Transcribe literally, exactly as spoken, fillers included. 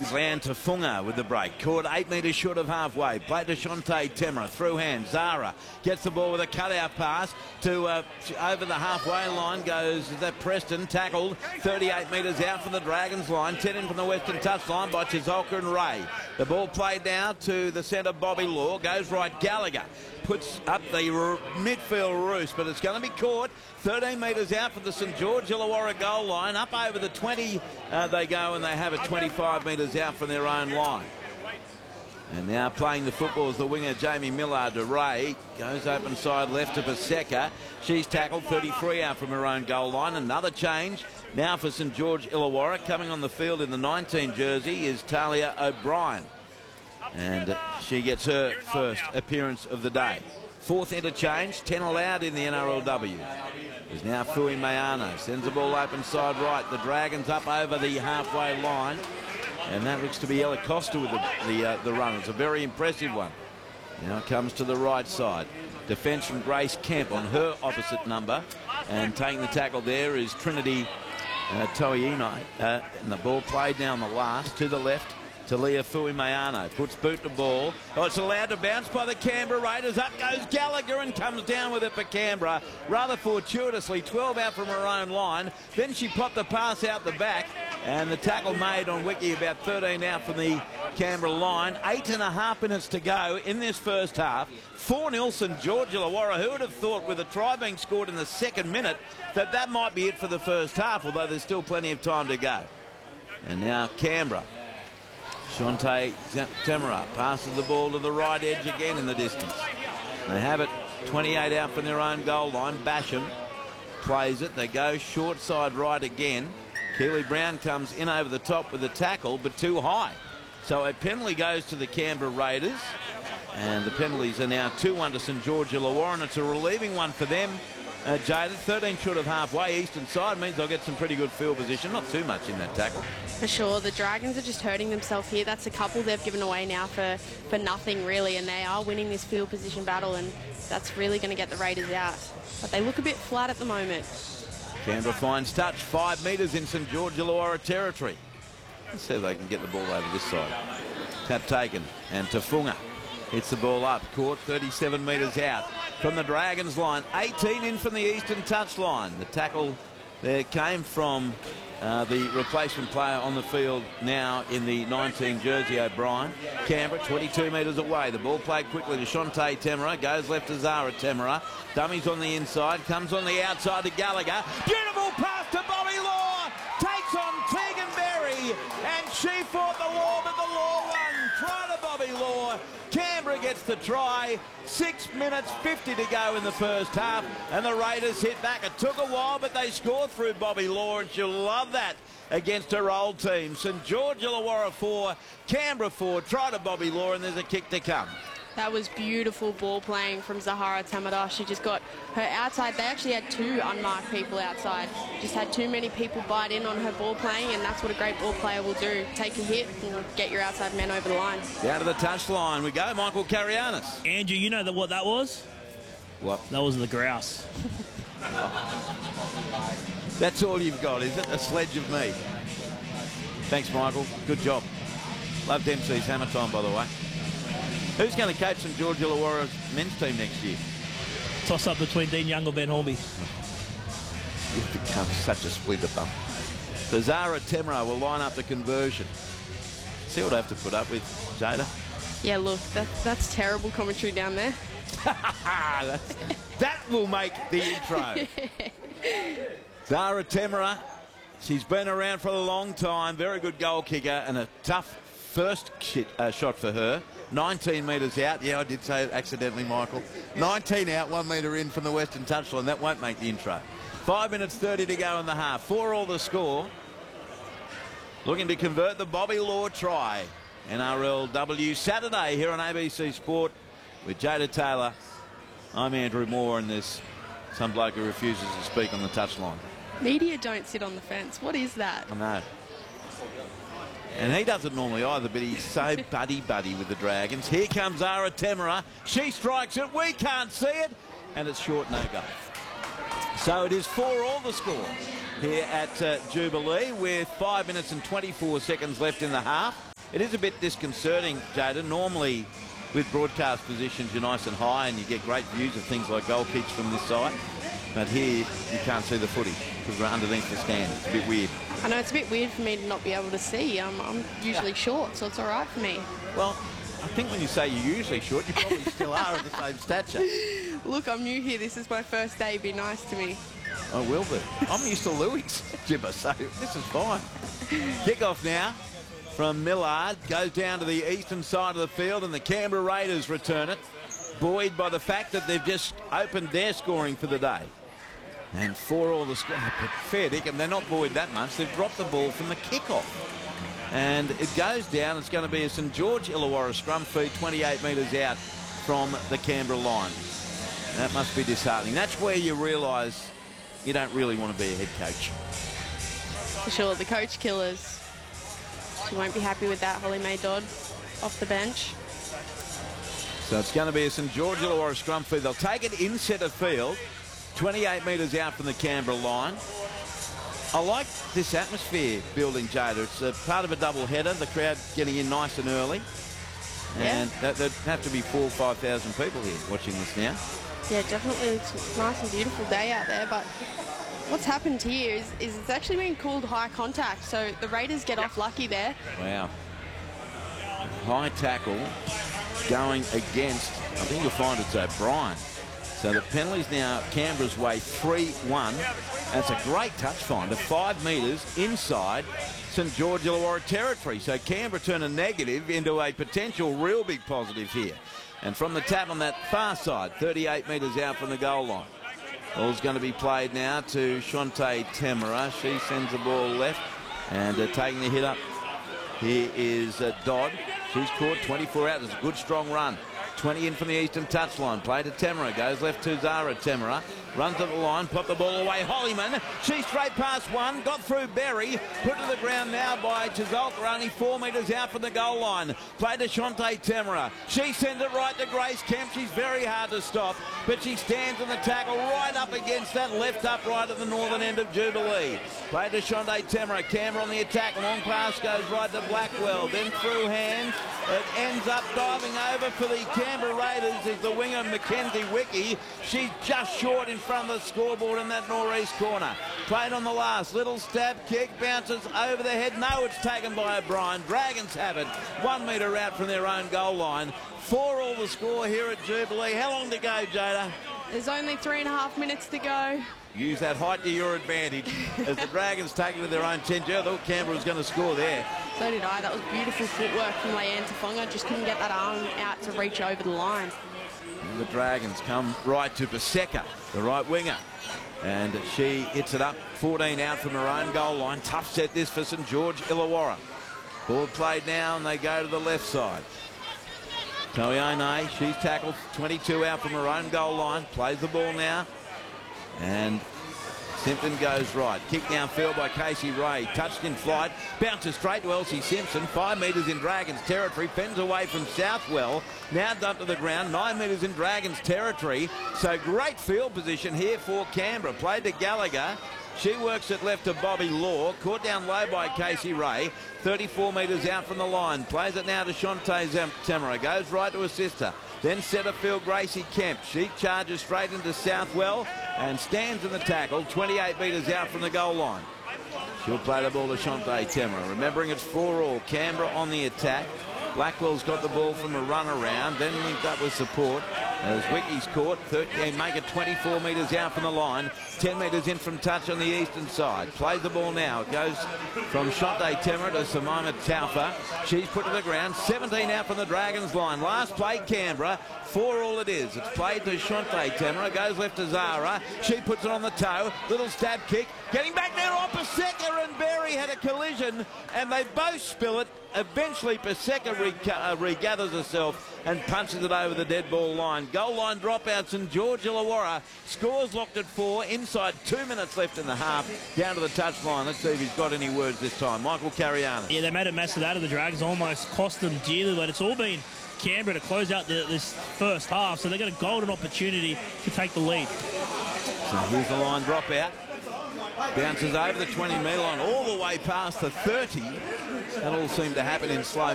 Leanne Tafunga with the break. Caught eight metres short of halfway. Played to Shante Temra. Through hand. Zara gets the ball with a cutout pass to uh, over the halfway line. Goes, is that Preston? Tackled thirty-eight metres out from the Dragons line. ten in from the western touchline by Chizolka and Ray. The ball played now to the centre, Bobby Law. Goes right, Gallagher. Puts up the midfield roost, but it's going to be caught thirteen metres out from the St George Illawarra goal line. Up over the twenty uh, they go, and they have it twenty-five metres out from their own line. And now playing the football is the winger Jamie Millard to Ray. Goes open side left to Paseka. She's tackled thirty-three out from her own goal line. Another change now for St George Illawarra. Coming on the field in the nineteen jersey is Talia O'Brien. And she gets her first appearance of the day. Fourth interchange, ten allowed in the N R L W. Is now Fui Mayano. Sends the ball open side right. The Dragons up over the halfway line. And that looks to be Ella Costa with the, the, uh, the run. It's a very impressive one. Now it comes to the right side. Defence from Grace Kemp on her opposite number. And taking the tackle there is Trinity uh, Toiinai. Uh, and the ball played down the last to the left. To Leah Fuimayano. Puts boot to ball. Oh, it's allowed to bounce by the Canberra Raiders. Up goes Gallagher and comes down with it for Canberra. Rather fortuitously, twelve out from her own line. Then she popped the pass out the back. And the tackle made on Wiki about thirteen out from the Canberra line. Eight and a half minutes to go in this first half. four nil St George Illawarra. Who would have thought with a try being scored in the second minute that that might be it for the first half, although there's still plenty of time to go. And now Canberra. Shante Temra passes the ball to the right edge again in the distance. They have it twenty-eight out from their own goal line. Basham plays it. They go short side right again. Keely Brown comes in over the top with the tackle, but too high. So a penalty goes to the Canberra Raiders. And the penalties are now two one to St George Illawarra, and it's a relieving one for them. Uh, Jada, thirteen short of halfway, eastern side, means they'll get some pretty good field position. Not too much in that tackle. For sure, the Dragons are just hurting themselves here. That's a couple they've given away now for, for nothing, really, and they are winning this field position battle, and that's really going to get the Raiders out. But they look a bit flat at the moment. Canberra finds touch, five metres in St George Illawarra territory. Let's see if they can get the ball over this side. Tap taken, and Tafunga hits the ball up, caught thirty-seven metres out from the Dragons line, eighteen in from the eastern touchline. The tackle there came from uh, the replacement player on the field now in the nineteen jersey, O'Brien. Canberra twenty-two metres away. The ball played quickly to Shante Temera, goes left to Zara Temera. Dummies on the inside, comes on the outside to Gallagher. Beautiful pass to Bobby Law, takes on Tegan Berry, and she fought the Law, but the Law won. Try to Bobby Law. Canberra gets the try. Six minutes fifty to go in the first half, and the Raiders hit back. It took a while, but they scored through Bobby Law, and she'll love that against her old team. St George Illawarra four, Canberra four. Try to Bobby Law, and there's a kick to come. That was beautiful ball playing from Zahara Temada. She just got her outside. They actually had two unmarked people outside. Just had too many people bite in on her ball playing, and that's what a great ball player will do. Take a hit and get your outside man over the line. Down to the touchline we go. Michael Carianis. Andrew, you know that what that was? What? That was the grouse. That's all you've got, is it? A sledge of me. Thanks, Michael. Good job. Loved M C's Hammer Time, by the way. Who's going to coach St George Illawarra's men's team next year? Toss up between Dean Young or Ben Hornby. You've become such a splinter bum. So Zara Temera will line up the conversion. See what I have to put up with, Jada? Yeah, look, that, that's terrible commentary down there. That's, that will make the intro. Zara Temera, she's been around for a long time. Very good goal kicker and a tough first shit, uh, shot for her. nineteen metres out. Yeah, I did say it accidentally, Michael. nineteen out, one metre in from the western touchline. That won't make the intro. Five minutes thirty to go in the half. Four all the score. Looking to convert the Bobby Law try. N R L W Saturday here on A B C Sport with Jada Taylor. I'm Andrew Moore, and there's some bloke who refuses to speak on the touchline. Media don't sit on the fence. What is that? I know. And he doesn't normally either, but he's so buddy-buddy with the Dragons. Here comes Zara Temera. She strikes it. We can't see it. And it's short, no goal. So it is four all the score here at uh, Jubilee with five minutes and twenty-four seconds left in the half. It is a bit disconcerting, Jada. Normally, with broadcast positions, you're nice and high and you get great views of things like goal kicks from this side. But here, you can't see the footage because we're underneath the stand. It's a bit weird. I know it's a bit weird for me to not be able to see. Um, I'm usually short, so it's all right for me. Well, I think when you say you're usually short, you probably still are of the same stature. Look, I'm new here. This is my first day. Be nice to me. I will be. I'm used to Louis' gibber, so this is fine. Kick-off now from Millard. Goes down to the eastern side of the field, and the Canberra Raiders return it, buoyed by the fact that they've just opened their scoring for the day. And for all the score, fair dick, and they're not buoyed that much. They've dropped the ball from the kick-off. And it goes down. It's going to be a St George Illawarra scrum feed, twenty-eight metres out from the Canberra line. That must be disheartening. That's where you realise you don't really want to be a head coach. For sure, the coach killers. She won't be happy with that, Holly May Dodd, off the bench. So it's going to be a St George Illawarra scrum feed. They'll take it in centre field, twenty-eight metres out from the Canberra line. I like this atmosphere building, Jada. It's a part of a double header. The crowd getting in nice and early. And Yeah. there'd have to be four or five thousand people here watching this now. Yeah, definitely. It's a nice and beautiful day out there, but what's happened here is, is it's actually been called high contact, so the Raiders get off lucky there. Wow. High tackle going against, I think you'll find it's O'Brien. So the penalty's now Canberra's way three one. That's a great touch finder, five metres inside St George Illawarra territory. So Canberra turn a negative into a potential real big positive here. And from the tap on that far side, thirty-eight metres out from the goal line. Ball's going to be played now to Shante Temera. She sends the ball left and uh, taking the hit up. Here is uh, Dodd. She's caught twenty-four out. It's a good strong run. twenty in from the eastern touchline. Play to Temera. Goes left to Zara Temera. Runs up the line. Pop the ball away. Hollyman. She's straight past one. Got through Berry. Put to the ground now by Chizolka. Only four metres out from the goal line. Play to Shante Temera. She sends it right to Grace Kemp. She's very hard to stop. But she stands in the tackle right up against that left upright at the northern end of Jubilee. Play to Shante Temera. Canberra on the attack. Long pass goes right to Blackwell. Then through hands. It ends up diving over for the Canberra Raiders is the winger Mackenzie Wiki. She's just short in front of the scoreboard in that northeast corner. Played on the last. Little stab kick. Bounces over the head. No, it's taken by O'Brien. Dragons have it. One metre out from their own goal line. Four all the score here at Jubilee. How long to go, Jada? There's only three and a half minutes to go. Use that height to your advantage as the Dragons take it to their own ten. I thought Canberra was going to score there. So did I. That was beautiful footwork from Leanne Tafonga. Just couldn't get that arm out to reach over the line. And the Dragons come right to Paseka, the right winger. And she hits it up, fourteen out from her own goal line. Tough set this for St George Illawarra. Ball played now and they go to the left side. Toione, she's tackled, twenty-two out from her own goal line. Plays the ball now. And Simpson goes right. Kick downfield by Casey Ray. Touched in flight. Bounces straight to Elsie Simpson. Five metres in Dragons territory. Fends away from Southwell. Now dumped to the ground. Nine metres in Dragons territory. So great field position here for Canberra. Played to Gallagher. She works it left to Bobby Law. Caught down low by Casey Ray. thirty-four metres out from the line. Plays it now to Shante Temera. Goes right to her sister. Then centre field Gracie Kemp. She charges straight into Southwell and stands in the tackle, twenty-eight metres out from the goal line. She'll play the ball to Shante Temera. Remembering it's four all. Canberra on the attack. Blackwell's got the ball from a run around, then linked up with support. As Wiki's caught, thirteen, make it twenty-four metres out from the line, ten metres in from touch on the eastern side. Plays the ball now. It goes from Shante Temera to Simona Taufa. She's put to the ground, seventeen out from the Dragons line. Last play, Canberra, four all it is. It's played to Shante Temera, goes left to Zara. She puts it on the toe, little stab kick. Getting back there on Paseka and Berry had a collision and they both spill it. Eventually Paseka re uh, regathers herself and punches it over the dead ball line. Goal line dropouts and George Illawarra scores locked at four. Inside two minutes left in the half. Down to the touch line. Let's see if he's got any words this time. Michael Carianis. Yeah, they made a mess of that of the Dragons. Almost cost them dearly, but it's all been Canberra to close out the, this first half. So they've got a golden opportunity to take the lead. So here's the line dropout. Bounces over the twenty metre line all the way past the thirty. That all seemed to happen in slow